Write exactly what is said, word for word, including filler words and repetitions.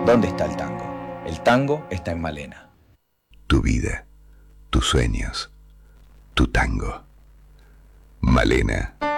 ¿Dónde está el tango? El tango está en Malena. Tu vida, tus sueños, tu tango. Malena.